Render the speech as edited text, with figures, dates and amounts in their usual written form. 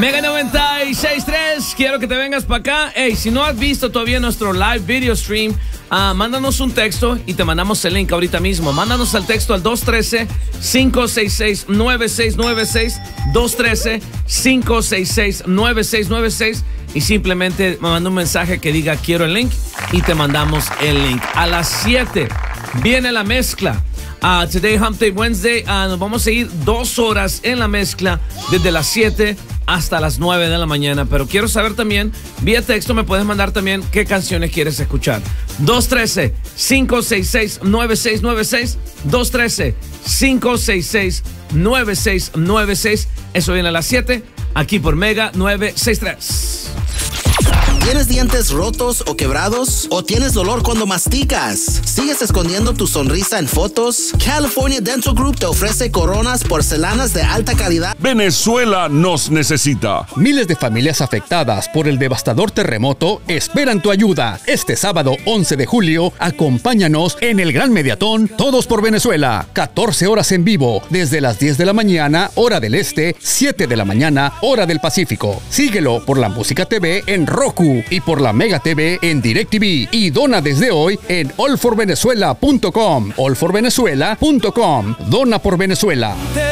Mega 96.3, quiero que te vengas para acá. Hey, si no has visto todavía nuestro live video stream, mándanos un texto y te mandamos el link ahorita mismo. Mándanos el texto al 213-566-9696, 213-566-9696 y simplemente me manda un mensaje que diga quiero el link y te mandamos el link. A las 7 viene la mezcla. Today Hump Day Wednesday, nos vamos a ir 2 horas en la mezcla desde las 7 hasta las 9 de la mañana, pero quiero saber también, vía texto me puedes mandar también qué canciones quieres escuchar. 213-566-9696, 213-566-9696, eso viene a las 7, aquí por Mega 963. ¿Tienes dientes rotos o quebrados? ¿O tienes dolor cuando masticas? ¿Sigues escondiendo tu sonrisa en fotos? California Dental Group te ofrece coronas porcelanas de alta calidad. Venezuela nos necesita. Miles de familias afectadas por el devastador terremoto esperan tu ayuda. Este sábado 11 de julio, acompáñanos en el Gran Mediatón Todos por Venezuela. 14 horas en vivo, desde las 10 de la mañana, hora del este, 7 de la mañana, hora del Pacífico. Síguelo por la Música TV en Roku y por la Mega TV en DirecTV y dona desde hoy en allforvenezuela.com. allforvenezuela.com. Dona por Venezuela.